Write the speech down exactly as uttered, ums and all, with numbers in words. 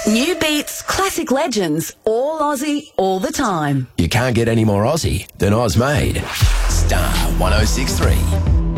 New beats, classic legends, all Aussie, all the time. You can't get any more Aussie than Oz Made. Star one oh six three.